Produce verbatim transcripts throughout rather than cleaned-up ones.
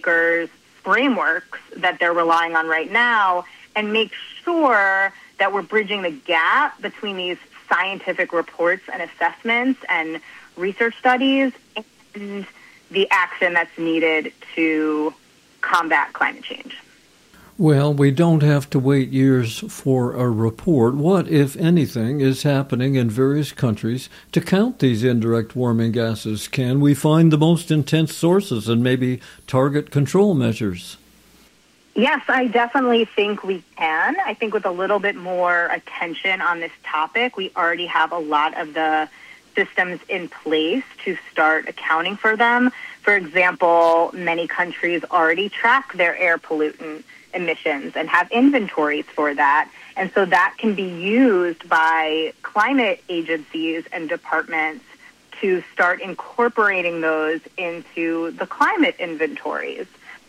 policymakers' frameworks that they're relying on right now and make sure that we're bridging the gap between these scientific reports and assessments and research studies and the action that's needed to combat climate change. Well, we don't have to wait years for a report. What, if anything, is happening in various countries to count these indirect warming gases? Can we find the most intense sources and maybe target control measures? Yes, I definitely think we can. I think with a little bit more attention on this topic, we already have a lot of the systems in place to start accounting for them. For example, many countries already track their air pollutant emissions and have inventories for that. And so that can be used by climate agencies and departments to start incorporating those into the climate inventories.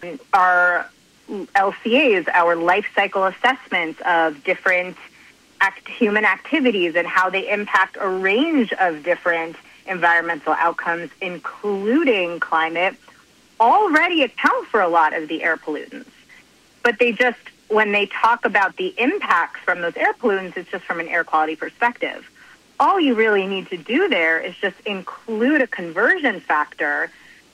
Our L C As, our life cycle assessments of different act- human activities and how they impact a range of different environmental outcomes, including climate, already account for a lot of the air pollutants. But they just, when they talk about the impacts from those air pollutants, it's just from an air quality perspective. All you really need to do there is just include a conversion factor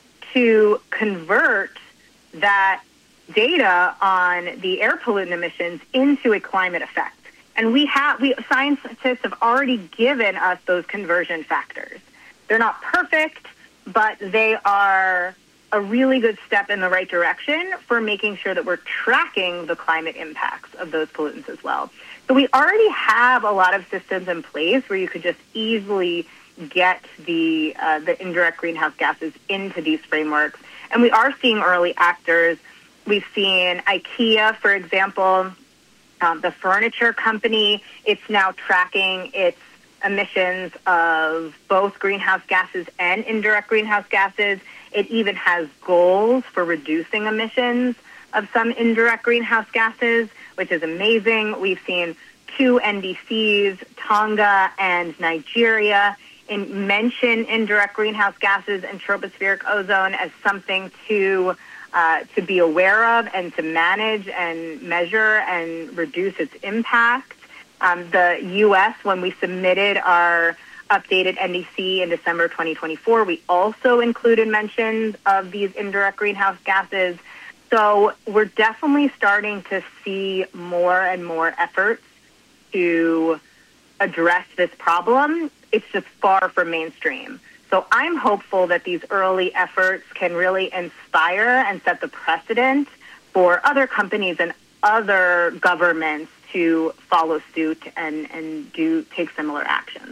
to convert that data on the air pollutant emissions into a climate effect. And we have, we scientists have already given us those conversion factors. They're not perfect, but they are a really good step in the right direction for making sure that we're tracking the climate impacts of those pollutants as well. So we already have a lot of systems in place where you could just easily get the uh, the indirect greenhouse gases into these frameworks. And we are seeing early actors. We've seen IKEA, for example, um, the furniture company. It's now tracking its emissions of both greenhouse gases and indirect greenhouse gases. It even has goals for reducing emissions of some indirect greenhouse gases, which is amazing. We've seen two N D Cs, Tonga and Nigeria, in mention indirect greenhouse gases and tropospheric ozone as something to uh, to be aware of and to manage and measure and reduce its impact. Um, the U S, when we submitted our updated N D C in December twenty twenty-four, we also included mentions of these indirect greenhouse gases. So we're definitely starting to see more and more efforts to address this problem. It's just far from mainstream. So I'm hopeful that these early efforts can really inspire and set the precedent for other companies and other governments to follow suit and, and do take similar actions.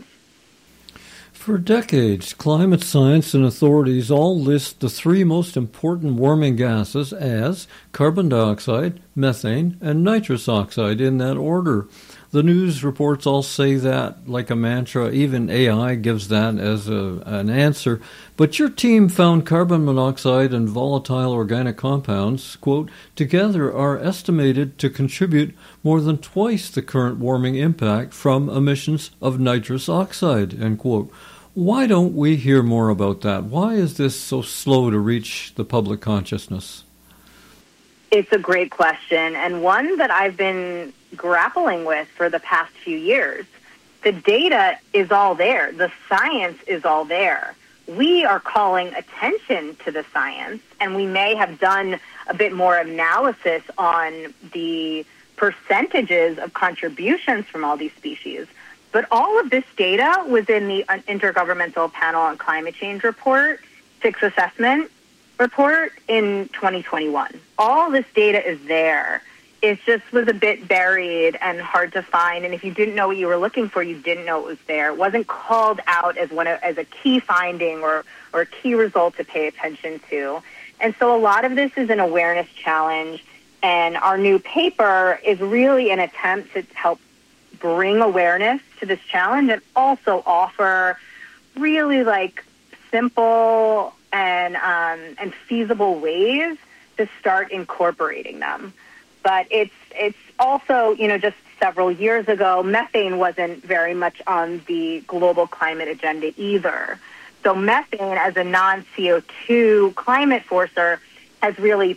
For decades, climate science and authorities all list the three most important warming gases as carbon dioxide, methane, and nitrous oxide in that order. The news reports all say that like a mantra. Even A I gives that as a, an answer. But your team found carbon monoxide and volatile organic compounds, quote, together are estimated to contribute more than twice the current warming impact from emissions of nitrous oxide, end quote. Why don't we hear more about that? Why is this so slow to reach the public consciousness? It's a great question, and one that I've been grappling with for the past few years. The data is all there. The science is all there. We are calling attention to the science, and we may have done a bit more analysis on the percentages of contributions from all these species. But all of this data was in the Intergovernmental Panel on Climate Change report, sixth assessment report in twenty twenty-one. All this data is there. It just was a bit buried and hard to find. And if you didn't know what you were looking for, you didn't know it was there. It wasn't called out as one of, as a key finding or, or a key result to pay attention to. And so a lot of this is an awareness challenge. And our new paper is really an attempt to help bring awareness to this challenge and also offer really like simple and um, and feasible ways to start incorporating them. But it's it's also, you know, just several years ago, methane wasn't very much on the global climate agenda either. So methane as a non C O two climate forcer has really